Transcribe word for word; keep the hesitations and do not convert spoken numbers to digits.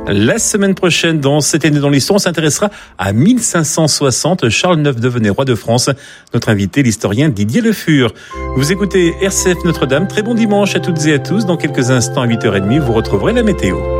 La semaine prochaine, dans Cette année dans l'histoire, on s'intéressera à mille cinq cent soixante. Charles neuf devenait roi de France. Notre invité, l'historien Didier Le Fur. Vous écoutez R C F Notre-Dame. Très bon dimanche à toutes et à tous. Dans quelques instants, à huit heures trente, vous retrouverez la météo.